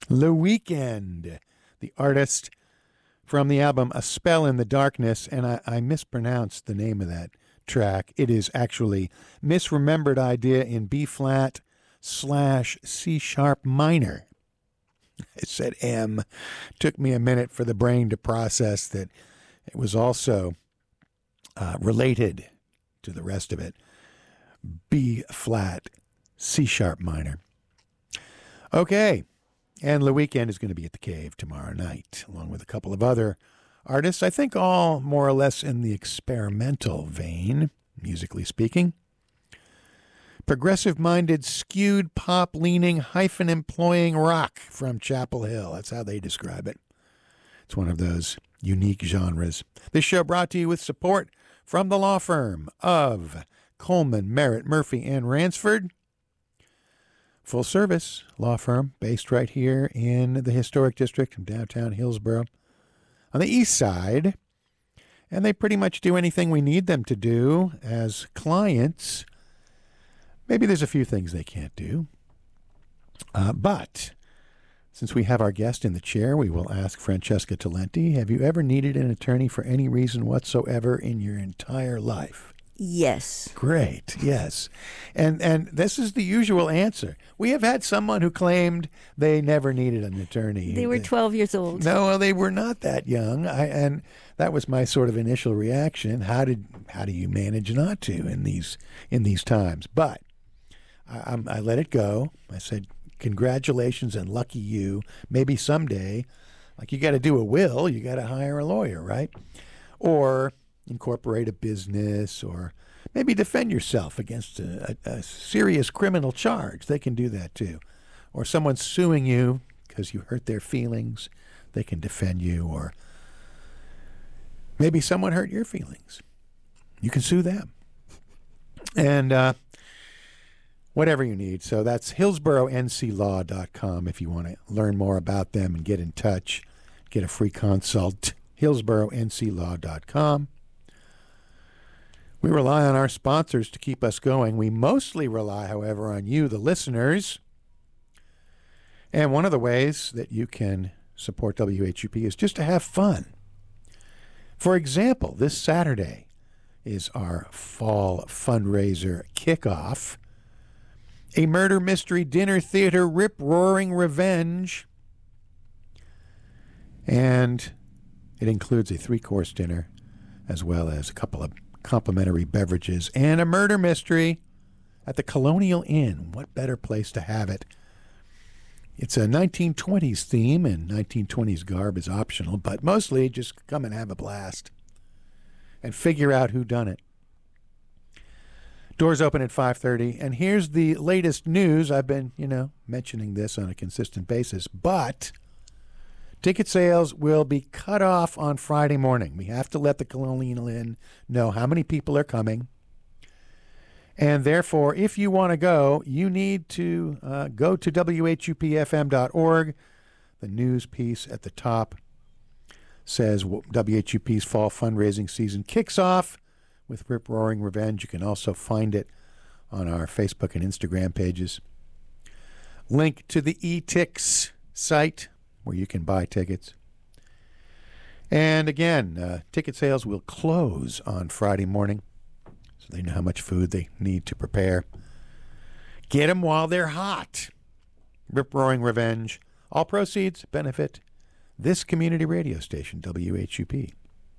The Weeknd, the artist from the album A Spell in the Darkness, and I mispronounced the name of that track. It is actually Misremembered Idea in B-flat/C-sharp minor. I said M. Took me a minute for the brain to process that it was also related to the rest of it. B-flat, C-sharp minor. Okay, and The Weeknd is going to be at the Cave tomorrow night, along with a couple of other artists, I think all more or less in the experimental vein, musically speaking. Progressive-minded, skewed, pop-leaning, hyphen-employing rock from Chapel Hill. That's how they describe it. It's one of those unique genres. This show brought to you with support from the law firm of Coleman, Merritt, Murphy, and Ransford. Full-service law firm based right here in the historic district of downtown Hillsborough on the east side. And they pretty much do anything we need them to do as clients. Maybe there's a few things they can't do. But since we have our guest in the chair, we will ask Francesca Talenti, have you ever needed an attorney for any reason whatsoever in your entire life? Yes. Great, yes. And this is the usual answer. We have had someone who claimed they never needed an attorney. They were 12 years old. No, well, they were not that young. And that was my sort of initial reaction. How do you manage not to in these times? But I let it go. I said, congratulations and lucky you. Maybe someday, like you got to do a will, you got to hire a lawyer, right? Or incorporate a business, or maybe defend yourself against a serious criminal charge. They can do that too. Or someone's suing you because you hurt their feelings. They can defend you. Or maybe someone hurt your feelings. You can sue them. And whatever you need. So that's HillsboroNClaw.com if you want to learn more about them and get in touch. Get a free consult. HillsboroNClaw.com. We rely on our sponsors to keep us going. We mostly rely, however, on you, the listeners. And one of the ways that you can support WHUP is just to have fun. For example, this Saturday is our fall fundraiser kickoff. A murder mystery dinner theater rip-roaring revenge. And it includes a 3-course dinner as well as a couple of complimentary beverages and a murder mystery at the Colonial Inn. What better place to have it? It's a 1920s theme, and 1920s garb is optional, but mostly just come and have a blast and figure out who done it. Doors open at 5:30, and here's the latest news. I've been, mentioning this on a consistent basis, but ticket sales will be cut off on Friday morning. We have to let the Colonial Inn know how many people are coming. And therefore, if you want to go, you need to go to WHUPFM.org. The news piece at the top says WHUP's fall fundraising season kicks off with Rip Roaring Revenge. You can also find it on our Facebook and Instagram pages. Link to the eTix site where you can buy tickets. And again, ticket sales will close on Friday morning, so they know how much food they need to prepare. Get them while they're hot. Rip Roaring Revenge. All proceeds benefit this community radio station, WHUP.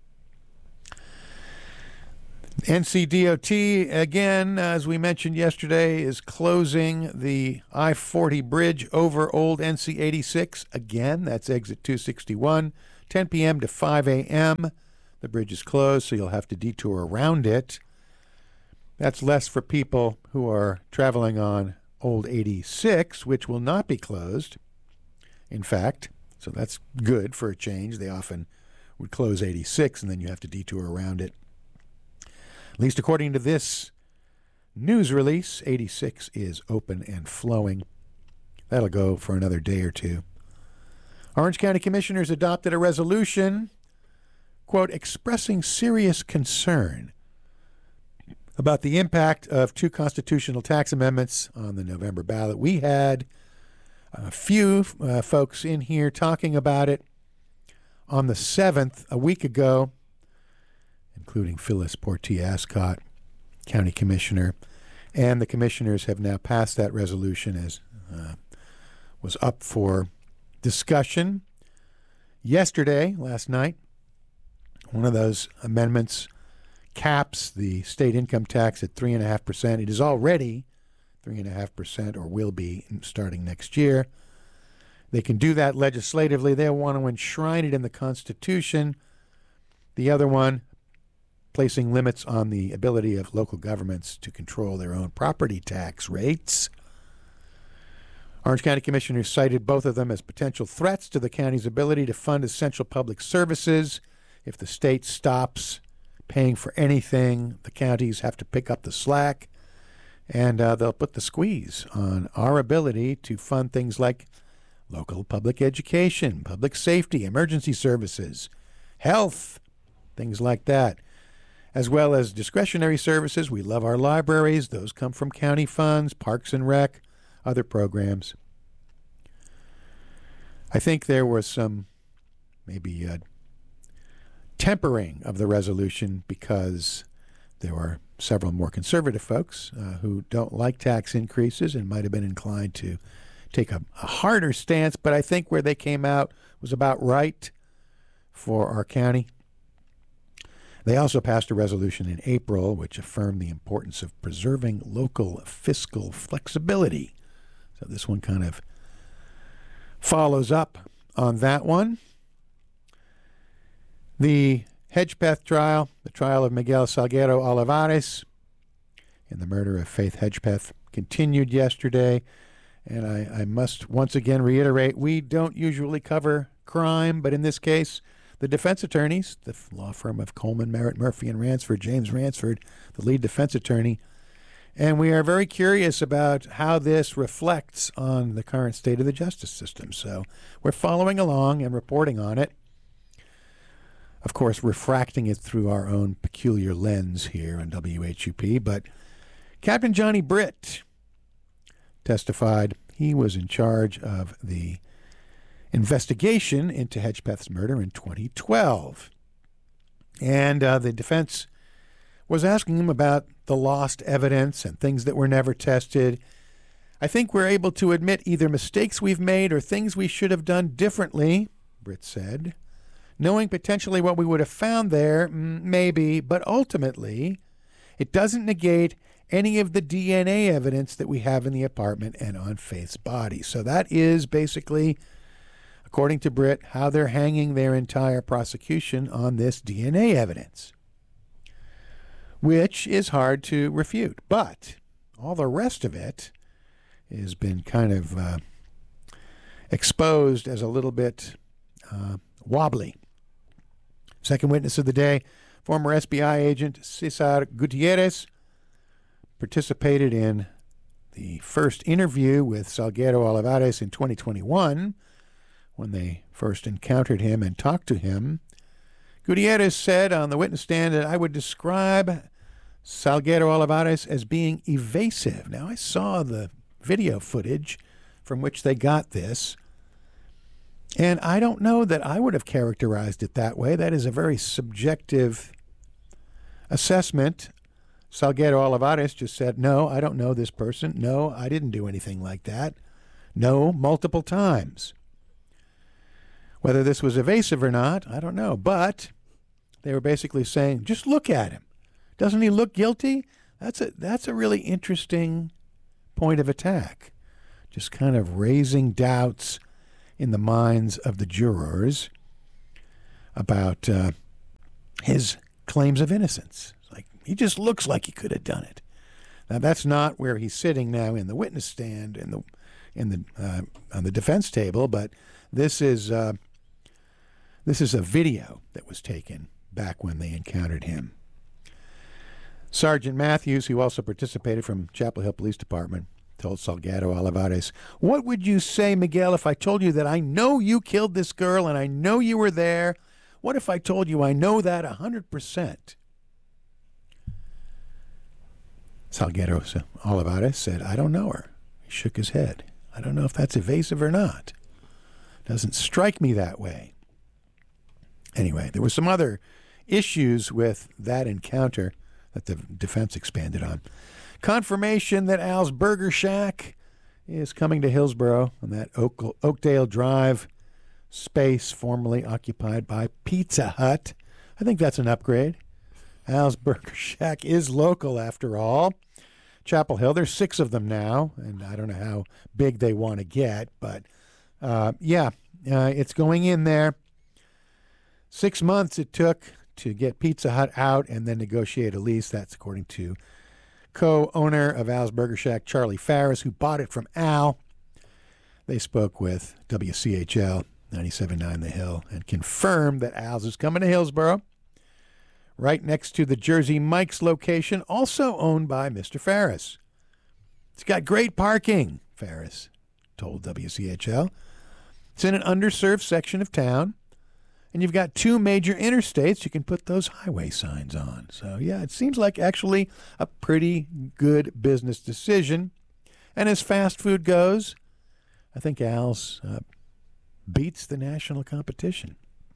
NCDOT, again, as we mentioned yesterday, is closing the I-40 bridge over Old NC-86. Again, that's exit 261, 10 p.m. to 5 a.m. The bridge is closed, so you'll have to detour around it. That's less for people who are traveling on Old 86, which will not be closed, in fact. So that's good for a change. They often would close 86, and then you have to detour around it. At least according to this news release, 86 is open and flowing. That'll go for another day or two. Orange County Commissioners adopted a resolution, quote, expressing serious concern about the impact of 2 constitutional tax amendments on the November ballot. We had a few folks in here talking about it on the 7th, a week ago, including Phyllis Portia Ascott, County Commissioner, and the commissioners have now passed that resolution as was up for discussion. Yesterday, last night, one of those amendments caps the state income tax at 3.5%. It is already 3.5%, or will be starting next year. They can do that legislatively. They'll want to enshrine it in the Constitution. The other one, placing limits on the ability of local governments to control their own property tax rates. Orange County Commissioners cited both of them as potential threats to the county's ability to fund essential public services. If the state stops paying for anything, the counties have to pick up the slack, and they'll put the squeeze on our ability to fund things like local public education, public safety, emergency services, health, things like that, as well as discretionary services. We love our libraries. Those come from county funds, parks and rec, other programs. I think there was some maybe tempering of the resolution because there were several more conservative folks who don't like tax increases and might have been inclined to take a harder stance, but I think where they came out was about right for our county. They also passed a resolution in April which affirmed the importance of preserving local fiscal flexibility. So this one kind of follows up on that one. The Hedgepeth trial, the trial of Miguel Salguero Olivares in the murder of Faith Hedgepeth, continued yesterday. And I must once again reiterate, we don't usually cover crime, but in this case, the defense attorneys, the law firm of Coleman, Merritt, Murphy, and Ransford, James Ransford, the lead defense attorney, and we are very curious about how this reflects on the current state of the justice system. So we're following along and reporting on it. Of course, refracting it through our own peculiar lens here on WHUP. But Captain Johnny Britt testified he was in charge of the investigation into Hedgepeth's murder in 2012. And the defense was asking him about the lost evidence and things that were never tested. I think we're able to admit either mistakes we've made or things we should have done differently, Britt said. Knowing potentially what we would have found there, maybe, but ultimately, it doesn't negate any of the DNA evidence that we have in the apartment and on Faith's body. So that is basically, according to Britt, how they're hanging their entire prosecution on this DNA evidence, which is hard to refute. But all the rest of it has been kind of exposed as a little bit wobbly. Second witness of the day, former SBI agent Cesar Gutierrez, participated in the first interview with Salguero Olivares in 2021 when they first encountered him and talked to him. Gutierrez said on the witness stand that I would describe Salguero Olivares as being evasive. Now, I saw the video footage from which they got this, and I don't know that I would have characterized it that way. That is a very subjective assessment. Salguero Olivares just said, no, I don't know this person. No, I didn't do anything like that. No, multiple times. Whether this was evasive or not, I don't know. But they were basically saying, just look at him. Doesn't he look guilty? That's a really interesting point of attack. Just kind of raising doubts in the minds of the jurors about his claims of innocence. It's like, he just looks like he could have done it. Now, that's not where he's sitting now in the witness stand on the defense table, but this is a video that was taken back when they encountered him. Sergeant Matthews, who also participated from Chapel Hill Police Department, told Salguero Olivares, what would you say, Miguel, if I told you that I know you killed this girl and I know you were there? What if I told you I know that 100%? Salguero Olivares said, I don't know her. He shook his head. I don't know if that's evasive or not. Doesn't strike me that way. Anyway, there were some other issues with that encounter that the defense expanded on. Confirmation that Al's Burger Shack is coming to Hillsboro on that Oakdale Drive space formerly occupied by Pizza Hut. I think that's an upgrade. Al's Burger Shack is local after all. Chapel Hill, there's 6 of them now, and I don't know how big they want to get, but it's going in there. 6 months it took to get Pizza Hut out and then negotiate a lease. That's according to co-owner of Al's Burger Shack, Charlie Farris, who bought it from Al. They spoke with WCHL 97.9 The Hill and confirmed that Al's is coming to Hillsboro, right next to the Jersey Mike's location, also owned by Mr. Farris. It's got great parking, Farris told WCHL. It's in an underserved section of town, and you've got 2 major interstates you can put those highway signs on. So, yeah, it seems like actually a pretty good business decision. And as fast food goes, I think Al's beats the national competition.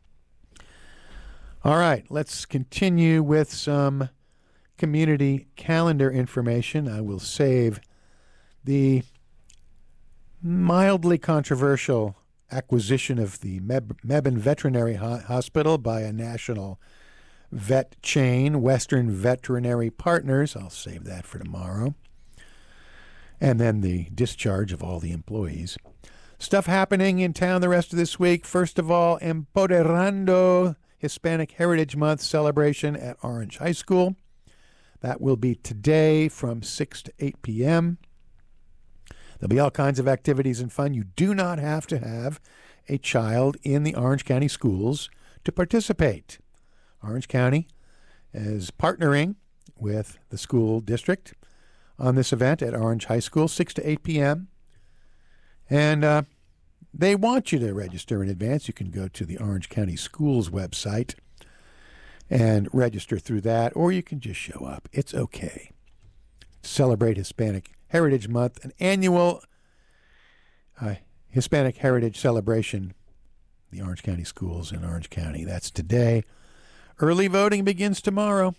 All right, let's continue with some community calendar information. I will save the mildly controversial acquisition of the Mebane Veterinary Hospital by a national vet chain, Western Veterinary Partners. I'll save that for tomorrow. And then the discharge of all the employees. Stuff happening in town the rest of this week. First of all, Empoderando Hispanic Heritage Month celebration at Orange High School. That will be today from 6 to 8 p.m. There'll be all kinds of activities and fun. You do not have to have a child in the Orange County schools to participate. Orange County is partnering with the school district on this event at Orange High School, 6 to 8 p.m. And they want you to register in advance. You can go to the Orange County Schools website and register through that, or you can just show up. It's okay. Celebrate Hispanic Heritage Month, an annual Hispanic Heritage celebration, the Orange County Schools in Orange County. That's today. Early voting begins tomorrow.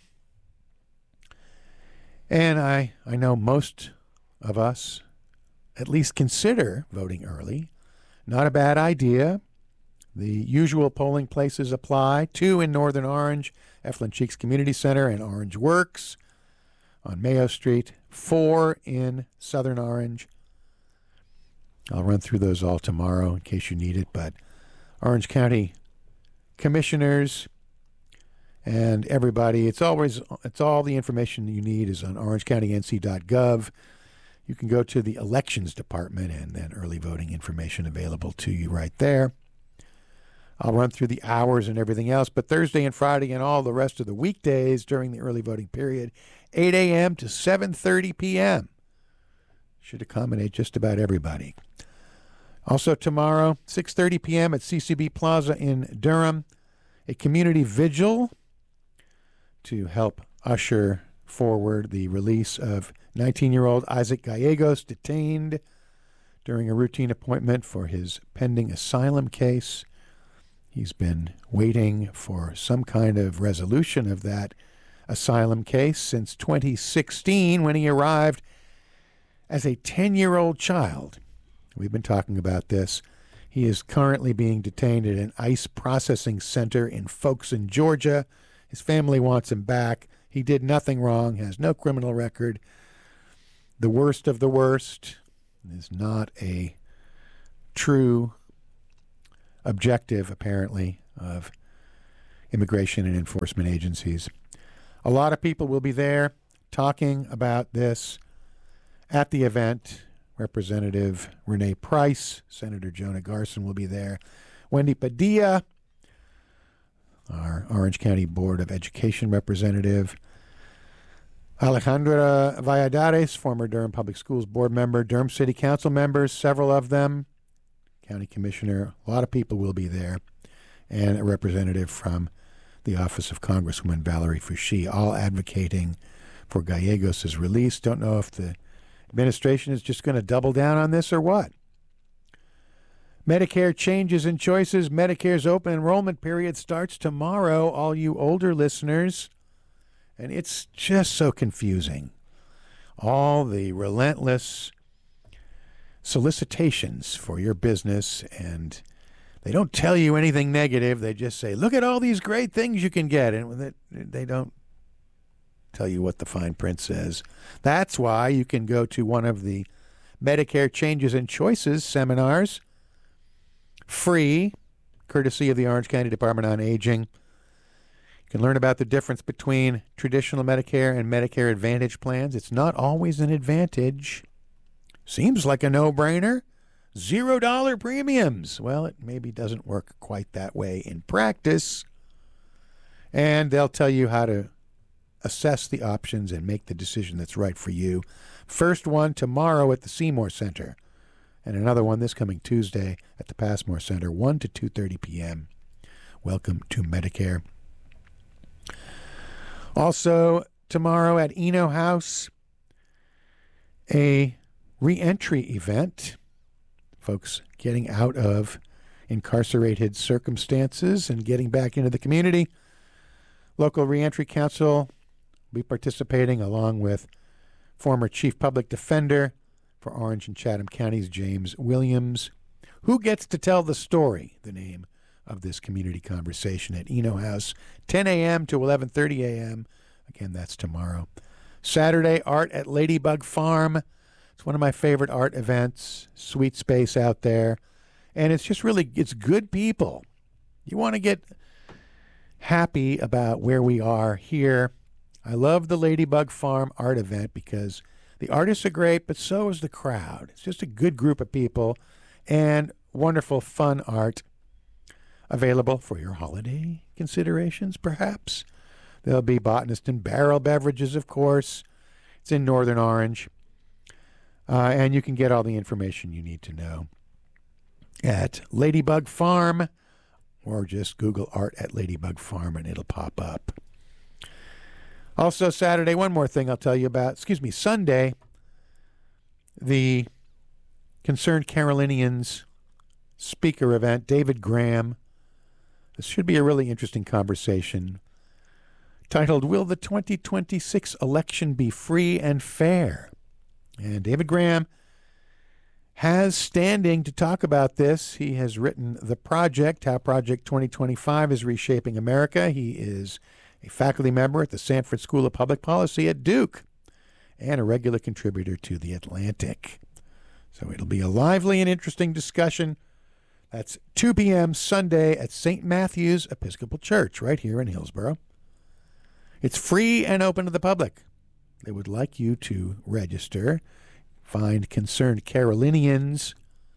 And I know most of us at least consider voting early. Not a bad idea. The usual polling places apply. 2 in Northern Orange, Eflin Cheeks Community Center and Orange Works on Mayo Street. 4 in Southern Orange. I'll run through those all tomorrow in case you need it. But Orange County commissioners and everybody, it's all the information you need is on orangecountync.gov. You can go to the elections department and then early voting information available to you right there. I'll run through the hours and everything else, but Thursday and Friday and all the rest of the weekdays during the early voting period, 8 a.m. to 7:30 p.m. Should accommodate just about everybody. Also tomorrow, 6:30 p.m. at CCB Plaza in Durham, a community vigil to help usher forward the release of 19-year-old Isaac Gallegos, detained during a routine appointment for his pending asylum case. He's been waiting for some kind of resolution of that asylum case since 2016 when he arrived as a 10-year-old child. We've been talking about this. He is currently being detained at an ICE processing center in Folkson, Georgia. His family wants him back. He did nothing wrong, has no criminal record. The worst of the worst is not a true objective, apparently, of immigration and enforcement agencies. A lot of people will be there talking about this at the event. Representative Renee Price, Senator Jonah Garson will be there. Wendy Padilla, our Orange County Board of Education representative. Alejandra Valladares, former Durham Public Schools board member. Durham City Council members, several of them. County Commissioner, a lot of people will be there. And a representative from the office of Congresswoman Valerie Fouché, all advocating for Gallegos' release. Don't know if the administration is just going to double down on this or what. Medicare changes and choices. Medicare's open enrollment period starts tomorrow, all you older listeners. And it's just so confusing. All the relentless solicitations for your business, and they don't tell you anything negative. They just say, look at all these great things you can get. And they don't tell you what the fine print says. That's why you can go to one of the Medicare Changes and Choices seminars, free, courtesy of the Orange County Department on Aging. You can learn about the difference between traditional Medicare and Medicare Advantage plans. It's not always an advantage. Seems like a no-brainer. $0 premiums. Well, it maybe doesn't work quite that way in practice. And they'll tell you how to assess the options and make the decision that's right for you. First one tomorrow at the Seymour Center, and another one this coming Tuesday at the Passmore Center, 1 to 2:30 p.m. Welcome to Medicare. Also, tomorrow at Eno House, a reentry event. Folks getting out of incarcerated circumstances and getting back into the community. Local Reentry Council will be participating along with former Chief Public Defender for Orange and Chatham Counties, James Williams. Who gets to tell the story? The name of this community conversation at Eno House, 10 a.m. to 11:30 a.m. Again, that's tomorrow. Saturday, art at Ladybug Farm. It's one of my favorite art events. Sweet space out there. And it's just really, it's good people. You want to get happy about where we are here. I love the Ladybug Farm art event because the artists are great, but so is the crowd. It's just a good group of people and wonderful, fun art available for your holiday considerations, perhaps. There'll be botanist and barrel beverages, of course. It's in Northern Orange. And you can get all the information you need to know at Ladybug Farm, or just Google art at Ladybug Farm and it'll pop up. Also Saturday, one more thing I'll tell you about. Sunday, the Concerned Carolinians speaker event, David Graham. This should be a really interesting conversation titled, Will the 2026 Election Be Free and Fair? And David Graham has standing to talk about this. He has written The Project, How Project 2025 is Reshaping America. He is a faculty member at the Sanford School of Public Policy at Duke and a regular contributor to The Atlantic. So it'll be a lively and interesting discussion. That's 2 p.m. Sunday at St. Matthew's Episcopal Church right here in Hillsborough. It's free and open to the public. They would like you to register. Find Concerned Carolinians.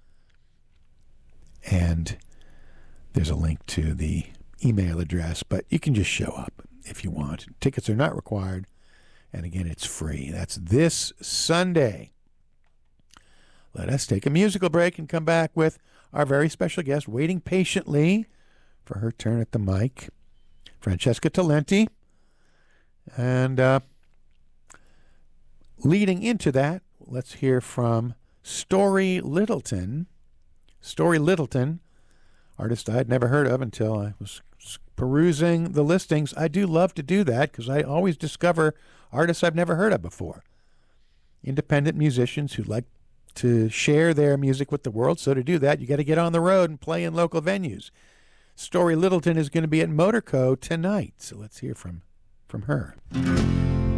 And there's a link to the email address, but you can just show up if you want. Tickets are not required. And again, it's free. That's this Sunday. Let us take a musical break and come back with our very special guest waiting patiently for her turn at the mic, Francesca Talenti. And leading into that, let's hear from Story Littleton. Story Littleton, artist I had never heard of until I was perusing the listings. I do love to do that because I always discover artists I've never heard of before. Independent musicians who like to share their music with the world. So to do that, you got to get on the road and play in local venues. Story Littleton is going to be at Motorco tonight. So let's hear from her.